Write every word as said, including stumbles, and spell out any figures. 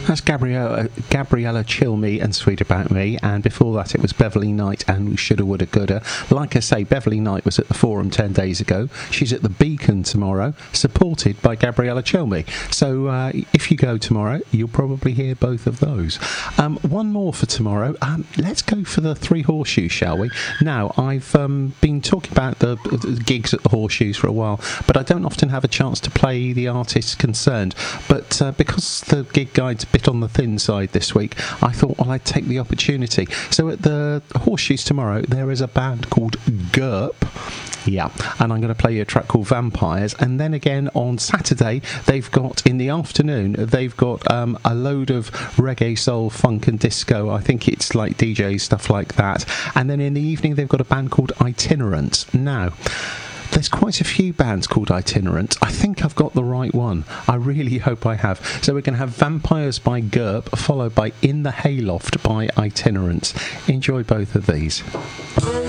That's Gabriella, Gabriella Chilme and Sweet About Me, and before that it was Beverly Knight and Shoulda Woulda Coulda. Like I say, Beverly Knight was at the Forum ten days ago. She's at the Beacon tomorrow, supported by Gabriella Chilme. So uh, if you go tomorrow, you'll probably hear both of those. Um, one more for tomorrow. Um, let's go for the Three Horseshoes, shall we? Now, I've um, been talking about the, the gigs at the Horseshoes for a while, but I don't often have a chance to play the artists concerned. But uh, because the gig guide's a bit on the thin side this week, I thought, well, I'd take the opportunity. So at the Horseshoes tomorrow, there is a band called GURP. Yeah, and I'm going to play you a track called Vampires. And then again on Saturday, they've got, in the afternoon, they've got um, a load of reggae, soul, funk and disco. I think it's like D J stuff like that. And then in the evening, they've got a band called Itinerant. Now, there's quite a few bands called Itinerant. I think I've got the right one. I really hope I have. So we're going to have Vampires by GURP, followed by In the Hayloft by Itinerant. Enjoy both of these.